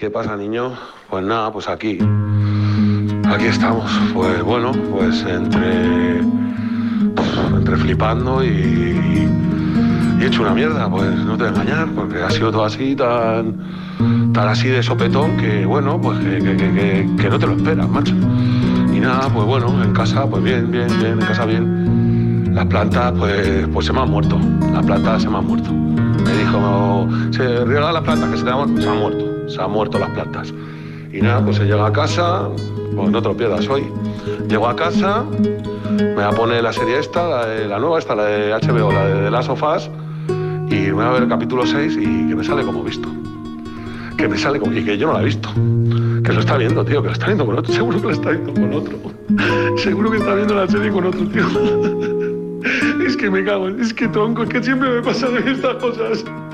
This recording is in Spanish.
¿Qué pasa, niño? Pues nada, pues aquí estamos. Pues bueno, pues entre flipando y hecho una mierda, pues no te voy a engañar, porque ha sido todo así, tan así de sopetón, que bueno, pues que no te lo esperas, macho. Y nada, pues bueno, en casa, pues bien, en casa bien. Las plantas, pues se me han muerto. Las plantas se me han muerto. Me dijo, se riega las plantas, que se han muerto. Se han muerto las plantas. Y nada, pues se llega a casa, pues no te lo pierdas hoy. Llego a casa, me voy a poner la serie esta, la nueva, esta, la de HBO, la de The Last of Us, y me voy a ver el capítulo 6 y que me sale como visto. Que me sale como... Y que yo no la he visto. Que lo está viendo, tío, que lo está viendo con otro. Seguro que lo está viendo con otro. Seguro que está viendo la serie con otro, tío. Es que me cago, es que tronco, es que siempre me pasan estas cosas.